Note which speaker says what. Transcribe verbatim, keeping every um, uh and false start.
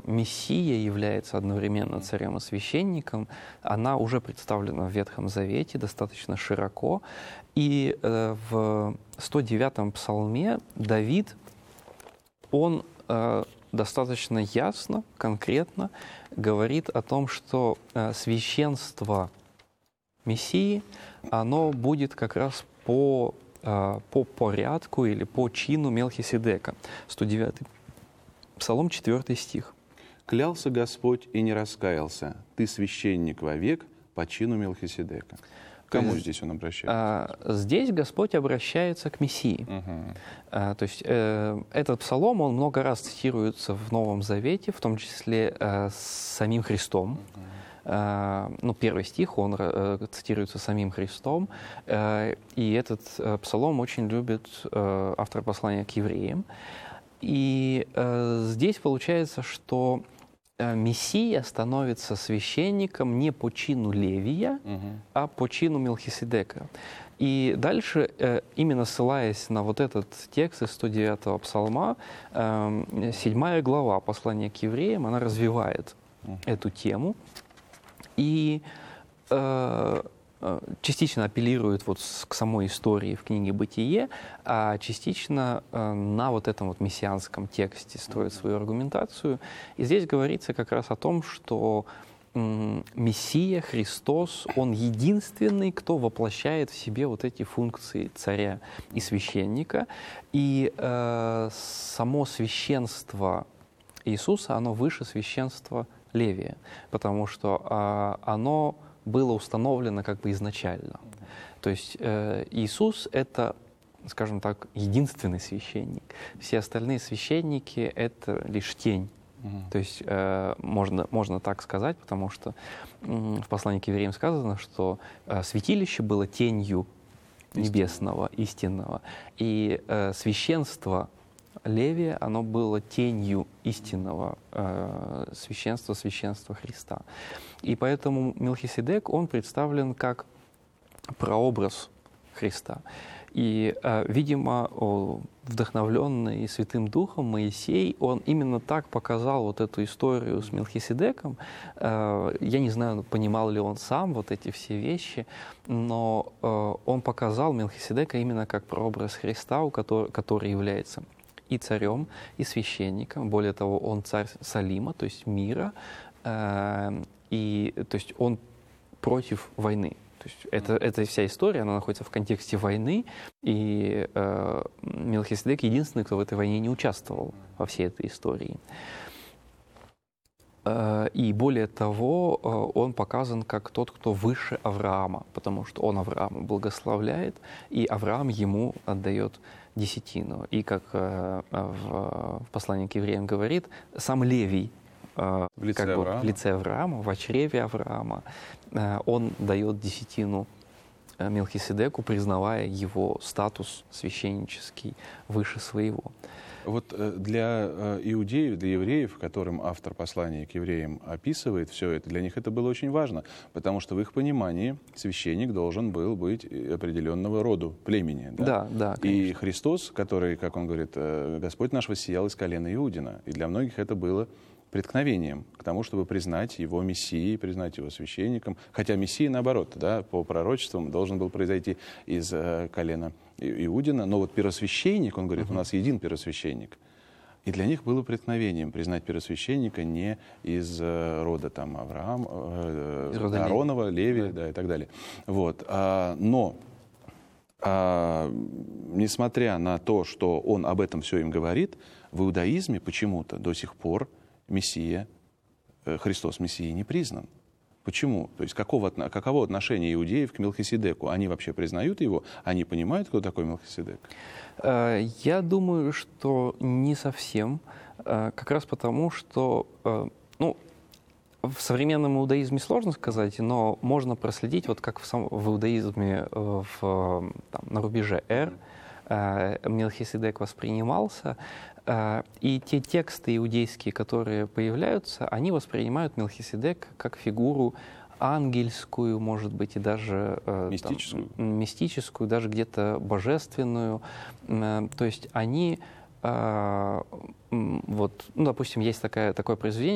Speaker 1: Мессия является одновременно царем и священником, она уже представлена в Ветхом Завете достаточно широко. И э, в сто девятом псалме Давид, он э, достаточно ясно, конкретно говорит о том, что э, священство Мессии, оно будет как раз по, э, по порядку или по чину Мелхиседека. сто девятый Псалом, четвёртый стих.
Speaker 2: «Клялся Господь и не раскаялся, ты священник вовек по чину Мелхиседека». К кому
Speaker 1: есть,
Speaker 2: здесь он обращается?
Speaker 1: А, здесь Господь обращается к Мессии.
Speaker 2: Угу.
Speaker 1: А, то есть э, этот псалом, он много раз цитируется в Новом Завете, в том числе э, с самим Христом. Угу. А, ну, первый стих, он э, цитируется самим Христом. Э, и этот э, псалом очень любит э, автор послания к евреям. И э, здесь получается, что э, Мессия становится священником не по чину Левия, угу. а по чину Мелхиседека. И дальше, э, именно ссылаясь на вот этот текст из сто девятого псалма, э, седьмая глава послания к евреям, она развивает угу. эту тему и э, частично апеллирует вот к самой истории в книге «Бытие», а частично э, на вот этом вот мессианском тексте строит свою аргументацию. И здесь говорится как раз о том, что э, Мессия, Христос, Он единственный, кто воплощает в себе вот эти функции царя и священника. И э, само священство Иисуса, оно выше священства Левия, потому что э, оно было установлено как бы изначально. То есть э, Иисус — это, скажем так, единственный священник. Все остальные священники — это лишь тень. Mm-hmm. То есть э, можно, можно так сказать, потому что э, в послании к евреям сказано, что э, святилище было тенью небесного, истинного, и э, священство Левия, оно было тенью истинного э, священства, священства Христа. И поэтому Мелхиседек, он представлен как прообраз Христа. И, э, видимо, вдохновленный Святым Духом Моисей, он именно так показал вот эту историю с Мелхиседеком. Э, я не знаю, понимал ли он сам вот эти все вещи, но э, он показал Мелхиседека именно как прообраз Христа, у которого, который является и царем, и священником. Более того, он царь Салима, то есть мира, э, и то есть он против войны. То есть это, эта вся история, она находится в контексте войны, и э, Мелхиседек единственный, кто в этой войне не участвовал во всей этой истории. Э, и более того, э, он показан как тот, кто выше Авраама, потому что он Авраама благословляет, и Авраам ему отдает десятину. И как э, в, в послании к евреям говорит, сам Левий, э,
Speaker 2: в лице,
Speaker 1: как бы,
Speaker 2: Авраама.
Speaker 1: в лице Авраама, в чреве Авраама, э, он дает десятину э, Мелхиседеку, признавая его статус священнический выше своего.
Speaker 2: Вот для иудеев, для евреев, которым автор послания к евреям описывает все это, для них это было очень важно, потому что в их понимании священник должен был быть определенного рода, племени. Да,
Speaker 1: да, да,
Speaker 2: и Христос, который, как он говорит, Господь наш воссиял из колена Иудина, и для многих это было преткновением к тому, чтобы признать его мессией, признать его священником. Хотя мессия, наоборот, да, по пророчествам должен был произойти из э, колена Иудина. Но вот первосвященник, он говорит, uh-huh. у нас един первосвященник. И для них было преткновением признать первосвященника не из э, рода там, Авраама, э, Ааронова, Леви, да. Да, и так далее. Вот. А, но, а, несмотря на то, что он об этом все им говорит, в иудаизме почему-то до сих пор Мессия, Христос Мессией не признан. Почему? То есть какого, каково отношение иудеев к Мелхиседеку? Они вообще признают его? Они понимают, кто такой Мелхиседек?
Speaker 1: Я думаю, что не совсем. Как раз потому, что ну, в современном иудаизме сложно сказать, но можно проследить, вот как в, сам, в иудаизме в, там, на рубеже Р Мелхиседек воспринимался, и те тексты иудейские, которые появляются, они воспринимают Мелхиседека как фигуру ангельскую, может быть, и даже
Speaker 2: мистическую,
Speaker 1: там, мистическую, даже где-то божественную. То есть они, вот, ну, допустим, есть такая, такое произведение,